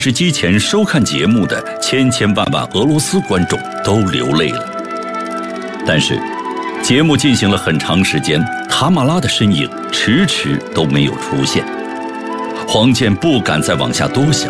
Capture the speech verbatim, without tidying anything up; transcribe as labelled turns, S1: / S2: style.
S1: 视机前收看节目的千千万万俄罗斯观众都流泪了。但是，节目进行了很长时间，塔马拉的身影迟迟都没有出现。黄健不敢再往下多想，